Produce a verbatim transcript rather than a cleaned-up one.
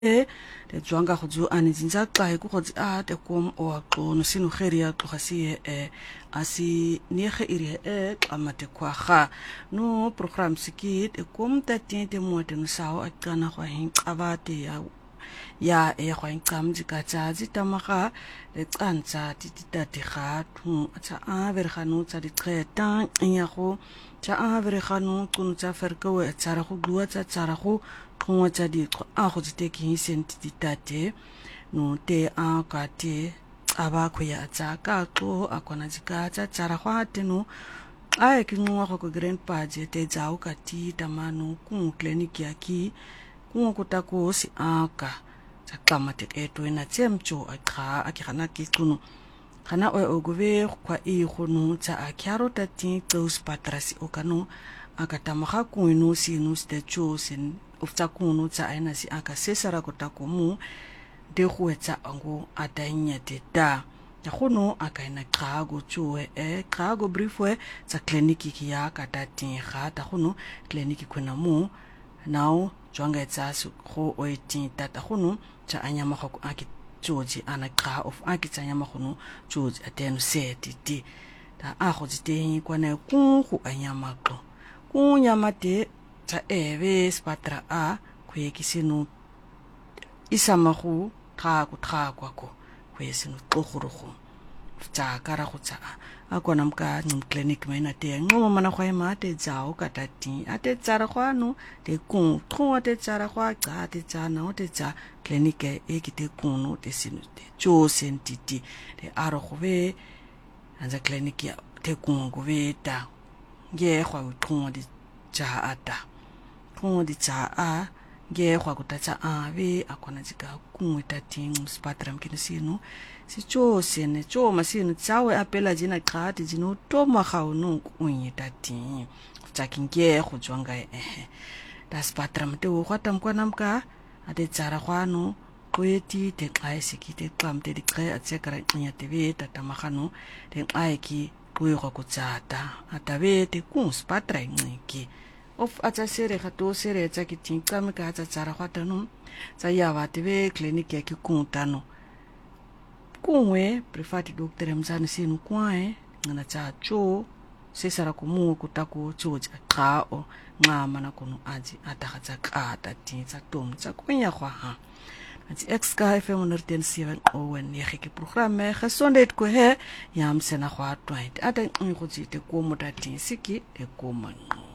e de zwanga go jo ane zinza xa go go a de kom o xo no sino geria go si e asi nege iri e xamate kwa ga no program siki de kom ta tente mo de no sao a kana go hin xabate ya ya e go hin xam di ka tsa di tamaga le xantsa di di ta di ga thu tsa a ver ga no tsa di xeta nya go tsa a ver ga no tsu tsa ferko e tsa ra go dua tsa tsa ra go thongwa tsa di a go di teki senti di tate no te a ka te aba go ya tsa ka tlo a kona di ka tsa tsa ra go ate no a e ke ngwa go grandpa je te tsao ka ti tamano ku clinic ya ki ku ko ta ko si a ka tsa klamate e to ena tsemcho a kha a ke gana ke tsuno gana o o go ve kwa e go no tsa a kyaro ta ti tsos patrasi o kano a ka tamaga ku no si no ste cho sin ufta kuno tsa aina si aka sesara ko takomu de khuetsa ango atainya de da ya khono aka ina qago chue e qago briefwe tsa kliniki ki ya ka tatin ga ta khono kliniki khona mu now jwanga tsa su go o itin tata khono tsa anyama go aki choji ana qa of aki tsa nyama khono choji atenu seti ti ta a go tsi kwa na ku go anyama ko ku nyama te tsa eve spatra a kuyekisinu isamagu tha ku tha kwa ko kuyesinu tlogurugu tsa kara go tsa a kona mka ngum clinic mena te ngoma mana go ema te tsao ka tati a te tsara gwano te ku tro te tsara gwa tsa te tsana o te tsa clinic e ki te kuno te sinu te jo sentiti te aro go be anza clinic ya te ku go be ta ge gwa tro di tsa ata ko di tsa a ge gwa go tsa a be a kona tsika kungwe ta ting spatram ke sino si cho sene cho masino tsawe apela jina qati jino to ma gao no kunye ta ting tsa kinge go tswanga eh da spatram te go gata mkwa namka ate tsara gwano go eti te qaisi ki te qamte di qe a tsekara nya te be ta tamagano te qaiki go go go tsata atabe te ku spatra ngiki of atsa sere ga to sere tsa ki tinka me ka tsa tsara gwata no tsa ya ba te be clinic ya ki kuntano kunwe prefati doctor mzana sinu kwae ngana tsa cho sesara ko mu ko tako choja ka o ngama na kono aji ataga tsa ka ta ti tsa tom tsa kunya gwa ha ati X K F M one oh seven oh one ne ge programme ge sondet ko he yam sena gwa twait ata nggo tsite ko mo ta ti siki e ko man